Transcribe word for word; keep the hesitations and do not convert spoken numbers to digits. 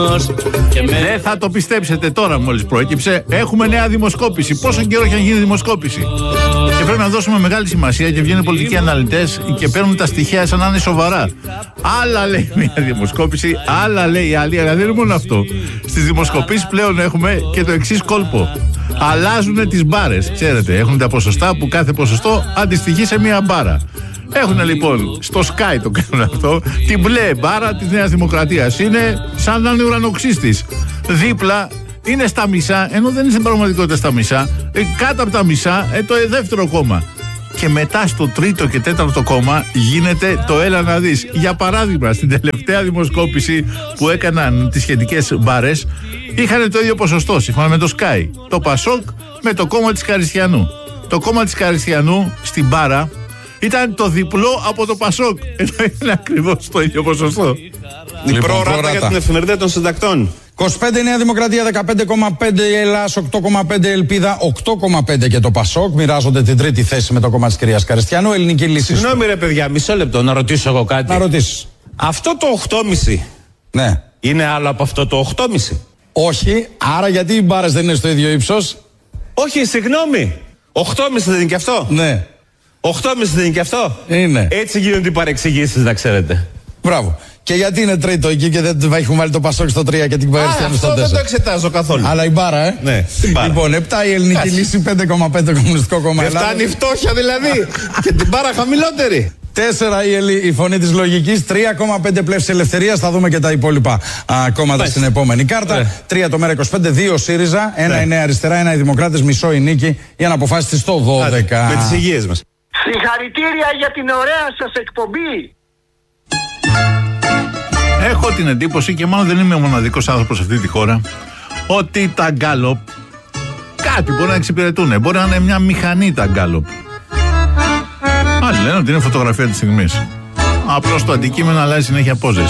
Δεν θα το πιστέψετε τώρα, μόλις προέκυψε. Έχουμε νέα δημοσκόπηση. Πόσο καιρό έχει γίνει δημοσκόπηση? Και πρέπει να δώσουμε μεγάλη σημασία και βγαίνουν πολιτικοί αναλυτές και παίρνουν τα στοιχεία σαν να είναι σοβαρά. Άλλα λέει μια δημοσκόπηση, άλλα λέει η άλλη. Αλλά δεν είναι μόνο αυτό. Στις δημοσκοπήσεις πλέον έχουμε και το εξής κόλπο. Αλλάζουν τις μπάρες. Ξέρετε, έχουν τα ποσοστά που κάθε ποσοστό αντιστοιχεί σε μια μπάρα. Έχουν λοιπόν στο Sky το κάνουν αυτό, την μπλε μπάρα της Νέας Δημοκρατίας. Είναι σαν να είναι ουρανοξύστης. Δίπλα είναι στα μισά, ενώ δεν είναι στην πραγματικότητα στα μισά. Ε, κάτω από τα μισά ε, το δεύτερο κόμμα. Και μετά στο τρίτο και τέταρτο κόμμα γίνεται το έλα να δεις. Για παράδειγμα, στην τελευταία δημοσκόπηση που έκαναν τις σχετικές μπάρες, είχαν το ίδιο ποσοστό σύμφωνα με το Sky. Το Πασόκ με το κόμμα της Καριστιανού. Το κόμμα της Καριστιανού στην μπάρα ήταν το διπλό από το Πασόκ. Ενώ είναι ακριβώς το ίδιο ποσοστό. Η λοιπόν, προοράτα για την εφημερίδα των συντακτών. είκοσι πέντε Νέα Δημοκρατία, δεκαπέντε κόμμα πέντε η Ελλάς, οκτώ κόμμα πέντε Ελπίδα, οκτώ κόμμα πέντε και το Πασόκ. Μοιράζονται την τρίτη θέση με το κόμμα της κυρίας Καριστιανού. Ελληνική Λύση. Συγγνώμη ρε παιδιά, μισό λεπτό να ρωτήσω εγώ κάτι. Να ρωτήσεις. Αυτό το οκτώ κόμμα πέντε ναι. είναι άλλο από αυτό το οκτώ κόμμα πέντε? Όχι, άρα γιατί οι μπάρες δεν είναι στο ίδιο ύψος? Όχι, συγγνώμη. οκτώ κόμμα πέντε δεν είναι και αυτό? Ναι. οκτώ κόμμα πέντε δεν είναι και αυτό? Είναι. Έτσι γίνονται οι παρεξηγήσεις, να ξέρετε. Μπράβο. Και γιατί είναι τρίτο εκεί και δεν έχουν βάλει το Πασόκ στο τρία και την Καριστιανού στο τέσσερα? Αυτό δεν το εξετάζω καθόλου. Αλλά η μπάρα, ε. Ναι, την μπάρα. Λοιπόν, επτά η Ελληνική Κάση. Λύση, πέντε κόμμα πέντε Κομμουνιστικό Κόμμα Ελλάδα. Φτάνει η φτώχεια δηλαδή. Και την μπάρα χαμηλότερη. τέσσερα η, Ελλη, η Φωνή της Λογικής, τρία κόμμα πέντε Πλεύση Ελευθερίας. Θα δούμε και τα υπόλοιπα α, κόμματα στην επόμενη κάρτα. Ναι. τρία το ΜέΡΑ είκοσι πέντε, δύο ΣΥΡΙΖΑ, ένα ναι. η Νέα Αριστερά, ένα οι Δημοκράτες, μισό η Νίκη για να αποφάσισε στο δώδεκα. Άντε, με τις υγείες μας. Συγχαρητήρια για την ωραία σας εκπομπή. Έχω την εντύπωση, και μάλλον δεν είμαι ο μοναδικός άνθρωπος σε αυτή τη χώρα, ότι τα γκάλοπ κάτι μπορεί να εξυπηρετούν. Μπορεί να είναι μια μηχανή τα γκάλοπ. Άλλοι λένε ότι είναι φωτογραφία της στιγμής. Απλώς το αντικείμενο αλλάζει συνέχεια πόζες.